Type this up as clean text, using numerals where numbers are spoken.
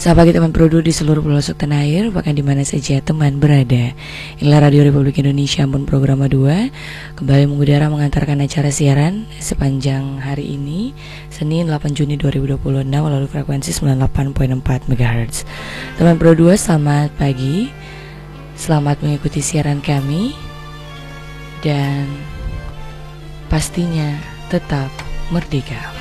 Selamat pagi teman Produ di seluruh pelosok tanah air, bahkan di mana saja teman berada. Inilah Radio Republik Indonesia Ambon Program 2 kembali mengudara mengantarkan acara siaran sepanjang hari ini, Senin 8 Juni 2026 melalui frekuensi 98.4 MHz. Teman Produ, selamat pagi. Selamat mengikuti siaran kami dan pastinya tetap merdeka.